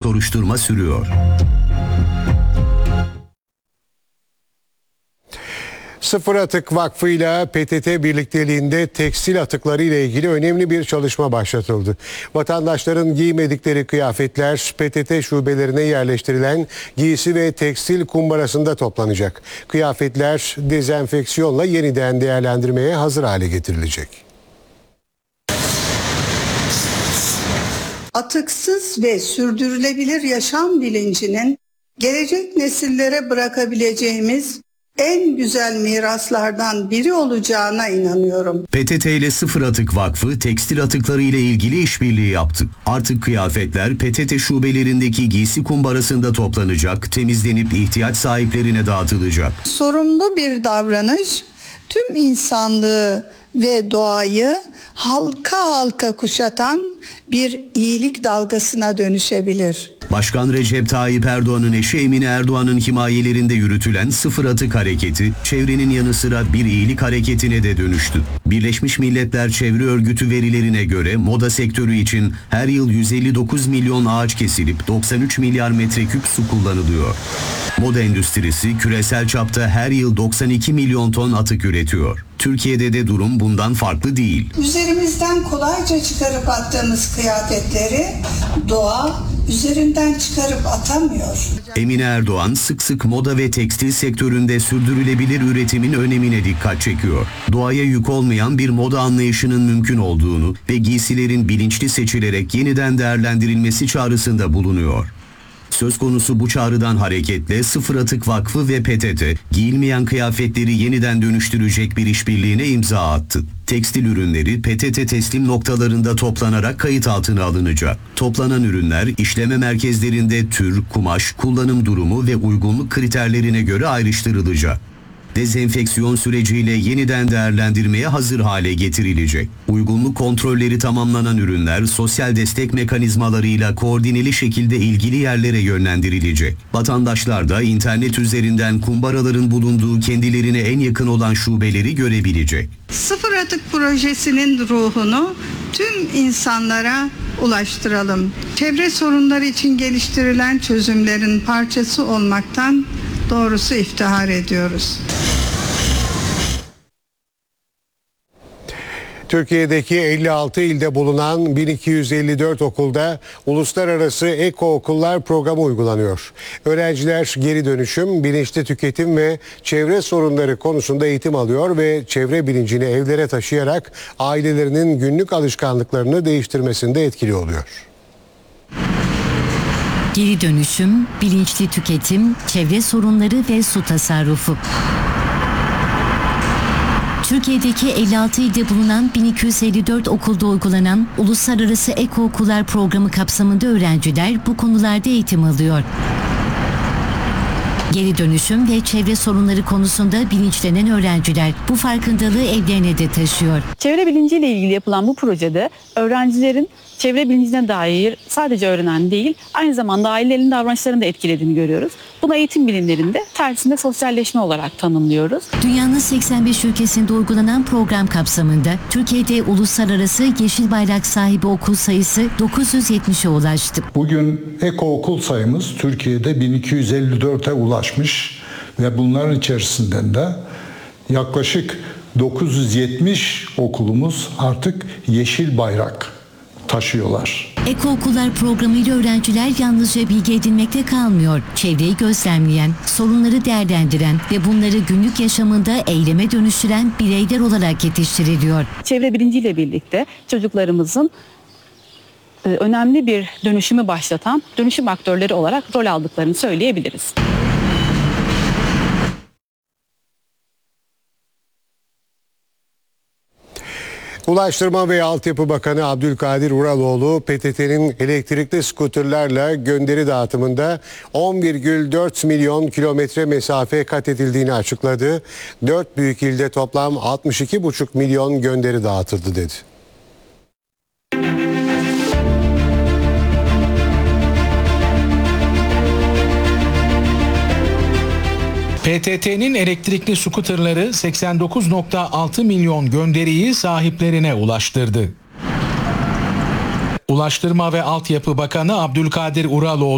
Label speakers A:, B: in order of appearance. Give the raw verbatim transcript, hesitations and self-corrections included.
A: soruşturma sürüyor.
B: Sıfır Atık Vakfı ile P T T birlikteliğinde tekstil atıkları ile ilgili önemli bir çalışma başlatıldı. Vatandaşların giymedikleri kıyafetler P T T şubelerine yerleştirilen giysi ve tekstil kumbarasında toplanacak. Kıyafetler dezenfeksiyonla yeniden değerlendirmeye hazır hale getirilecek.
C: Atıksız ve sürdürülebilir yaşam bilincinin gelecek nesillere bırakabileceğimiz en güzel miraslardan biri olacağına inanıyorum.
A: P T T ile Sıfır Atık Vakfı tekstil atıkları ile ilgili işbirliği yaptı. Artık kıyafetler P T T şubelerindeki giysi kumbarasında toplanacak, temizlenip ihtiyaç sahiplerine dağıtılacak.
C: Sorumlu bir davranış tüm insanlığı ve doğayı halka halka kuşatan bir iyilik dalgasına dönüşebilir.
A: Başkan Recep Tayyip Erdoğan'ın eşi Emine Erdoğan'ın himayelerinde yürütülen Sıfır Atık Hareketi, çevrenin yanı sıra bir iyilik hareketine de dönüştü. Birleşmiş Milletler Çevre Örgütü verilerine göre moda sektörü için her yıl yüz elli dokuz milyon ağaç kesilip doksan üç milyar metreküp su kullanılıyor. Moda endüstrisi küresel çapta her yıl doksan iki milyon ton atık üretiyor. Türkiye'de de durum bundan farklı değil.
C: Üzerimizden kolayca çıkarıp attığımız kıyafetleri doğa üzerinden çıkarıp atamıyor.
A: Emine Erdoğan sık sık moda ve tekstil sektöründe sürdürülebilir üretimin önemine dikkat çekiyor. Doğaya yük olmayan bir moda anlayışının mümkün olduğunu ve giysilerin bilinçli seçilerek yeniden değerlendirilmesi çağrısında bulunuyor. Söz konusu bu çağrıdan hareketle Sıfır Atık Vakfı ve P T T, giyilmeyen kıyafetleri yeniden dönüştürecek bir işbirliğine imza attı. Tekstil ürünleri P T T teslim noktalarında toplanarak kayıt altına alınacak. Toplanan ürünler işleme merkezlerinde tür, kumaş, kullanım durumu ve uygunluk kriterlerine göre ayrıştırılacak. Dezenfeksiyon süreciyle yeniden değerlendirmeye hazır hale getirilecek. Uygunluk kontrolleri tamamlanan ürünler sosyal destek mekanizmalarıyla koordineli şekilde ilgili yerlere yönlendirilecek. Vatandaşlar da internet üzerinden kumbaraların bulunduğu kendilerine en yakın olan şubeleri görebilecek.
C: Sıfır Atık projesinin ruhunu tüm insanlara ulaştıralım. Çevre sorunları için geliştirilen çözümlerin parçası olmaktan doğrusu iftihar ediyoruz.
B: Türkiye'deki elli altı ilde bulunan bin iki yüz elli dört okulda uluslararası eko okullar programı uygulanıyor. Öğrenciler geri dönüşüm, bilinçli tüketim ve çevre sorunları konusunda eğitim alıyor ve çevre bilincini evlere taşıyarak ailelerinin günlük alışkanlıklarını değiştirmesinde etkili oluyor.
D: Geri dönüşüm, bilinçli tüketim, çevre sorunları ve su tasarrufu. Türkiye'deki elli altı ilde bulunan bin iki yüz elli dört okulda uygulanan Uluslararası Eko Okullar Programı kapsamında öğrenciler bu konularda eğitim alıyor. Geri dönüşüm ve çevre sorunları konusunda bilinçlenen öğrenciler bu farkındalığı evlerine de taşıyor.
E: Çevre bilinciyle ilgili yapılan bu projede öğrencilerin çevre bilincine dair sadece öğrenen değil, aynı zamanda ailelerinin davranışlarını da etkilediğini görüyoruz. Buna eğitim bilimlerinde tersinde sosyalleşme olarak tanımlıyoruz.
D: Dünyanın seksen beş ülkesinde uygulanan program kapsamında Türkiye'de uluslararası yeşil bayrak sahibi okul sayısı dokuz yüz yetmişe ulaştı.
F: Bugün eko okul sayımız Türkiye'de bin iki yüz elli dörte ulaşmış ve bunların içerisinden de yaklaşık dokuz yüz yetmiş okulumuz artık yeşil bayrak taşıyorlar.
D: Eko Okullar programıyla öğrenciler yalnızca bilgi edinmekte kalmıyor. Çevreyi gözlemleyen, sorunları değerlendiren ve bunları günlük yaşamında eyleme dönüştüren bireyler olarak yetiştiriliyor.
E: Çevre bilinciyle birlikte çocuklarımızın önemli bir dönüşümü başlatan dönüşüm aktörleri olarak rol aldıklarını söyleyebiliriz.
B: Ulaştırma ve Altyapı Bakanı Abdülkadir Uraloğlu, P T T'nin elektrikli skuterlerle gönderi dağıtımında on virgül dört milyon kilometre mesafe kat edildiğini açıkladı. Dört büyük ilde toplam altmış iki buçuk milyon gönderi dağıtıldı dedi.
G: P T T'nin elektrikli skuterları seksen dokuz nokta altı milyon gönderiyi sahiplerine ulaştırdı. Ulaştırma ve Altyapı Bakanı Abdülkadir Uraloğlu